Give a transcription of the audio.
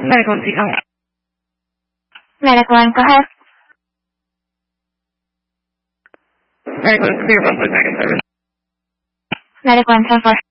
Medical one, oh. Medic 1, go ahead. Medic 1, clear 1 for second service. Medic 1, 10-4.